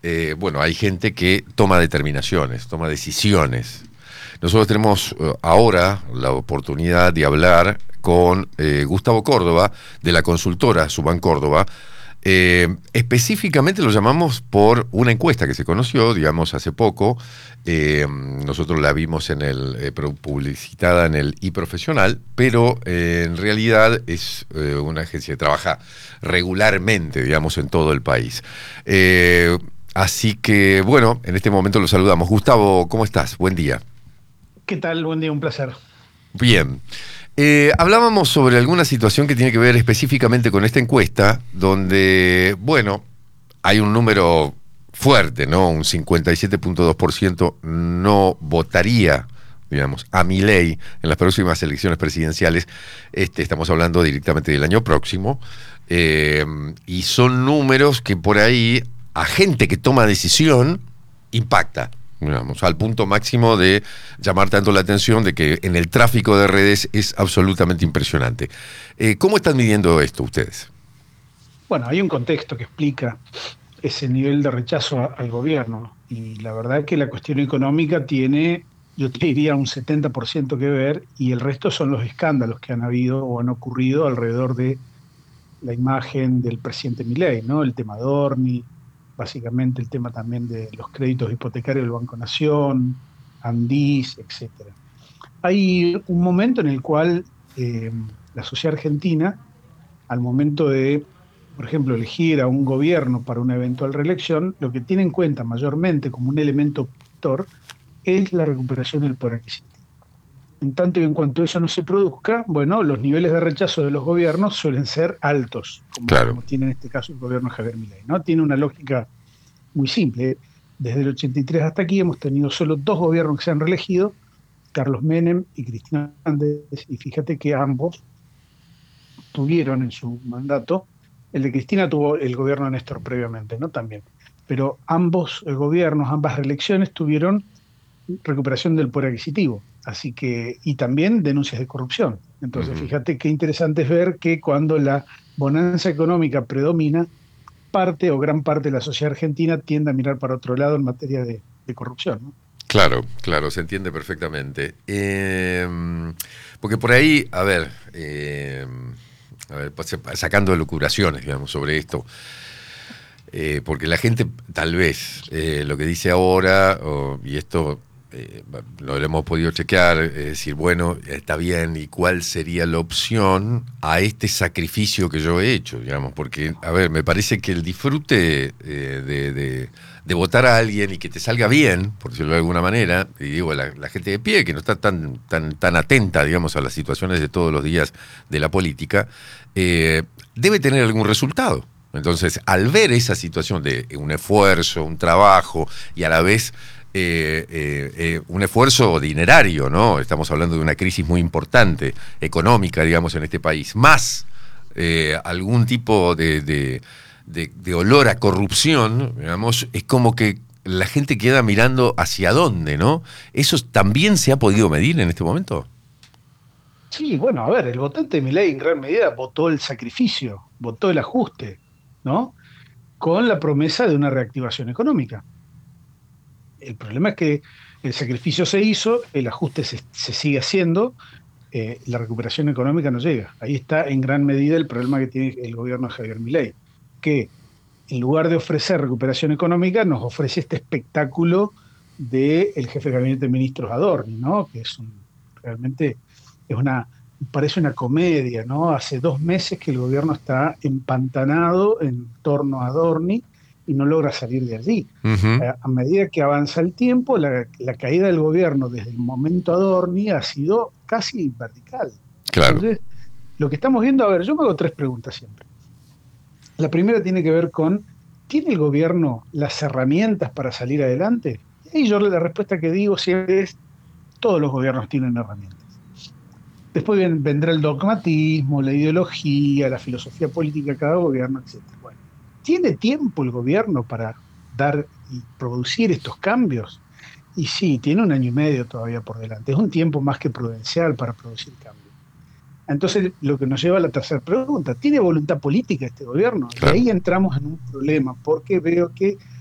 bueno, hay gente que toma determinaciones, toma decisiones. Nosotros tenemos ahora la oportunidad de hablar con Gustavo Córdoba, de la consultora Subban Córdoba. Específicamente lo llamamos por una encuesta que se conoció, digamos, hace poco. Nosotros la vimos publicitada en el iProfesional, pero en realidad es una agencia que trabaja regularmente, digamos, en todo el país. Así que, bueno, en este momento lo saludamos. Gustavo, ¿cómo estás? Buen día. ¿Qué tal? Buen día, un placer. Bien. Hablábamos sobre alguna situación que tiene que ver específicamente con esta encuesta, donde, bueno, hay un número fuerte, ¿no? Un 57,2% no votaría, digamos, a Milei en las próximas elecciones presidenciales. Estamos hablando directamente del año próximo. Y son números que por ahí a gente que toma decisión impacta, digamos, al punto máximo de llamar tanto la atención de que en el tráfico de redes es absolutamente impresionante. ¿Cómo están midiendo esto ustedes? Bueno, hay un contexto que explica ese nivel de rechazo al gobierno y la verdad que la cuestión económica tiene, yo te diría, un 70% que ver y el resto son los escándalos que han habido o han ocurrido alrededor de la imagen del presidente Milei, ¿no? El tema Dorni, básicamente el tema también de los créditos hipotecarios del Banco Nación, Andís, etcétera. Hay un momento en el cual la sociedad argentina, al momento de, por ejemplo, elegir a un gobierno para una eventual reelección, lo que tiene en cuenta mayormente como un elemento factor es la recuperación del poder adquisitivo. En tanto y en cuanto eso no se produzca, bueno, los niveles de rechazo de los gobiernos suelen ser altos, Claro. como tiene en este caso el gobierno de Javier Milei, ¿no? Tiene una lógica muy simple. Desde el 83 hasta aquí hemos tenido solo dos gobiernos que se han reelegido, Carlos Menem y Cristina Fernández, y fíjate que ambos tuvieron en su mandato, el de Cristina tuvo el gobierno de Néstor previamente, ¿no? También. Pero ambos gobiernos, ambas reelecciones tuvieron recuperación del poder adquisitivo, así que, y también denuncias de corrupción. Entonces, Ujú. fíjate qué interesante es ver que cuando la bonanza económica predomina, parte o gran parte de la sociedad argentina tiende a mirar para otro lado en materia de corrupción, ¿no? Claro, claro, se entiende perfectamente. Porque por ahí, a ver, pues, sacando elucubraciones, digamos, sobre esto, porque la gente tal vez lo que dice ahora, y esto lo hemos podido chequear, es decir, bueno, está bien, ¿y cuál sería la opción a este sacrificio que yo he hecho? Digamos, porque, a ver, me parece que el disfrute de votar a alguien y que te salga bien, por decirlo de alguna manera, y digo, la gente de pie, que no está tan atenta, digamos, a las situaciones de todos los días de la política, debe tener algún resultado. Entonces, al ver esa situación de un esfuerzo, un trabajo y a la vez un esfuerzo dinerario, ¿no? Estamos hablando de una crisis muy importante, económica, digamos, en este país, más algún tipo de olor a corrupción, digamos, es como que la gente queda mirando hacia dónde, ¿no? ¿Eso también se ha podido medir en este momento? Sí, bueno, a ver, el votante de Milei en gran medida votó el sacrificio, votó el ajuste, ¿no? Con la promesa de una reactivación económica. El problema es que el sacrificio se hizo, el ajuste se sigue haciendo, la recuperación económica no llega. Ahí está en gran medida el problema que tiene el gobierno de Javier Milei, que en lugar de ofrecer recuperación económica, nos ofrece este espectáculo del jefe de gabinete de ministros Adorni, ¿no? Que realmente es parece una comedia, ¿no? Hace 2 meses que el gobierno está empantanado en torno a Adorni y no logra salir de allí. Ujú. A medida que avanza el tiempo, la caída del gobierno desde el momento Adorni ha sido casi vertical. Claro. Entonces, lo que estamos viendo, a ver, yo me hago tres preguntas siempre. La primera tiene que ver con, ¿tiene el gobierno las herramientas para salir adelante? Y yo la respuesta que digo siempre es, todos los gobiernos tienen herramientas. Después vendrá el dogmatismo, la ideología, la filosofía política de cada gobierno, etcétera. Bueno, ¿tiene tiempo el gobierno para dar y producir estos cambios? Y sí, tiene 1 año y medio todavía por delante. Es un tiempo más que prudencial para producir cambios. Entonces, lo que nos lleva a la tercera pregunta, ¿tiene voluntad política este gobierno? Y Claro. ahí entramos en un problema, porque veo que